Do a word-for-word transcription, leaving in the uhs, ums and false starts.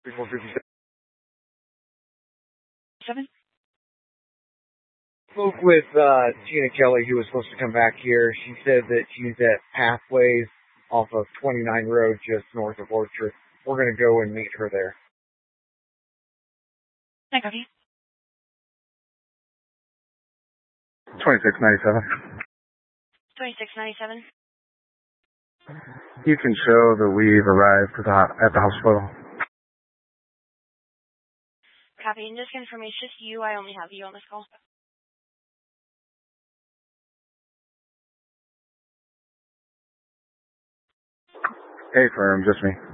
four fifty-seven. Seven? Spoke with uh, Tina Kelly, who was supposed to come back here. She said that she's at Pathways off of twenty-nine Road, just north of Orchard. We're going to go and meet her there. I copy. twenty-six ninety-seven. twenty-six ninety-seven. You can show that we've arrived at the, at the hospital. Copy. And just confirm it's just you. I only have you on this call. Hey, firm, just me.